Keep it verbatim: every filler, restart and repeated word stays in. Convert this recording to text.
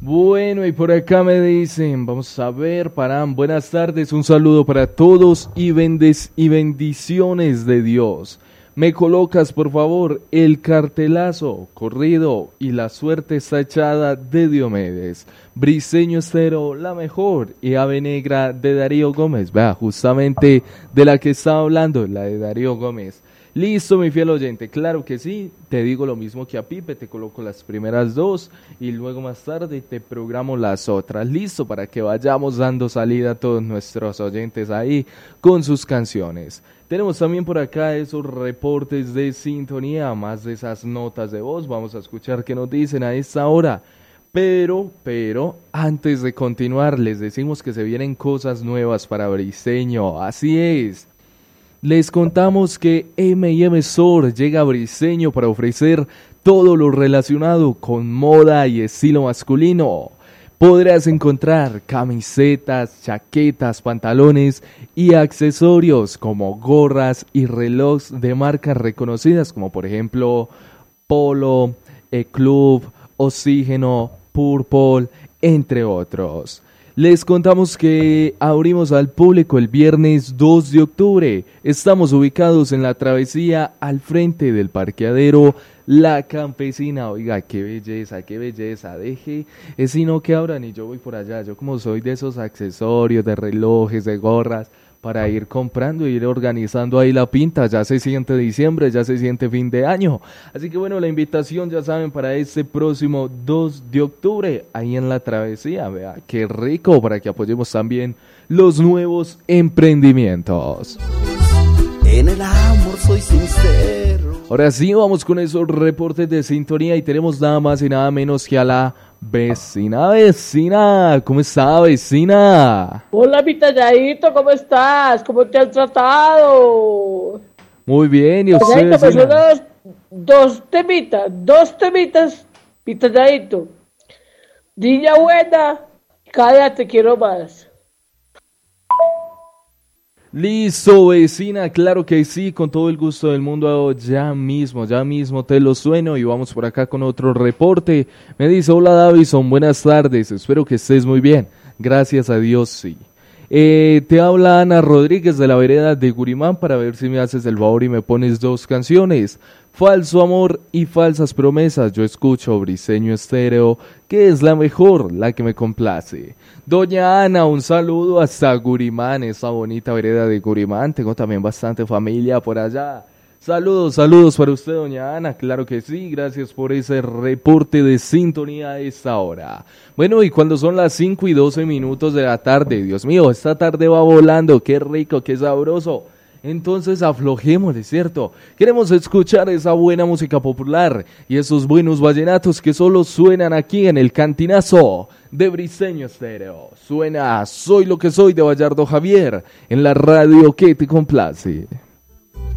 Bueno, y por acá me dicen, vamos a ver, Parán, buenas tardes, un saludo para todos y, bendes, y bendiciones de Dios. Me colocas, por favor, el cartelazo, corrido y la suerte está echada de Diomedes. Briseño Estéreo, la mejor, y Ave Negra de Darío Gómez. Vea, justamente de la que estaba hablando, la de Darío Gómez. Listo, mi fiel oyente, claro que sí, te digo lo mismo que a Pipe, te coloco las primeras dos y luego más tarde te programo las otras. Listo, para que vayamos dando salida a todos nuestros oyentes ahí con sus canciones. Tenemos también por acá esos reportes de sintonía, más de esas notas de voz, vamos a escuchar qué nos dicen a esta hora. Pero, pero, antes de continuar, les decimos que se vienen cosas nuevas para Briseño, así es. Les contamos que eme y eme Store llega a Briseño para ofrecer todo lo relacionado con moda y estilo masculino. Podrás encontrar camisetas, chaquetas, pantalones y accesorios como gorras y relojes de marcas reconocidas como por ejemplo Polo, E-Club, Oxígeno, Purple, entre otros. Les contamos que abrimos al público el viernes dos de octubre. Estamos ubicados en la travesía al frente del parqueadero La Campesina. Oiga, qué belleza, qué belleza. Deje, es sino que abran y yo voy por allá. Yo como soy de esos accesorios, de relojes, de gorras, para ir comprando e ir organizando ahí la pinta. Ya se siente diciembre, ya se siente fin de año. Así que bueno, la invitación ya saben para este próximo dos de octubre, ahí en la travesía. Vea, qué rico, para que apoyemos también los nuevos emprendimientos. En el amor soy sincero. Ahora sí, vamos con esos reportes de sintonía y tenemos nada más y nada menos que a la vecina, vecina. ¿Cómo está, vecina? Hola, mi talladito, ¿cómo estás? ¿Cómo te han tratado? Muy bien, ¿y usted, talladito, pues vecina? unos dos temitas, dos temitas, mi talladito. Niña buena, cállate, quiero más. Listo, vecina, claro que sí, con todo el gusto del mundo, ya mismo, ya mismo te lo sueno y vamos por acá con otro reporte. Me dice, hola Davison, buenas tardes, espero que estés muy bien, gracias a Dios, sí. Eh, te habla Ana Rodríguez de la vereda de Gurimán para ver si me haces el favor y me pones dos canciones. Falso amor y falsas promesas, yo escucho Briseño Estéreo, que es la mejor, la que me complace. Doña Ana, un saludo hasta Gurimán, esa bonita vereda de Gurimán, tengo también bastante familia por allá. Saludos, saludos para usted, doña Ana, claro que sí, gracias por ese reporte de sintonía a esta hora. Bueno, y cuando son las cinco y doce minutos de la tarde, Dios mío, esta tarde va volando, qué rico, qué sabroso. Entonces aflojémosle, ¿cierto? Queremos escuchar esa buena música popular y esos buenos vallenatos que solo suenan aquí en el cantinazo de Briseño Estéreo. Suena Soy lo que soy de Bayardo Javier en la radio que te complace.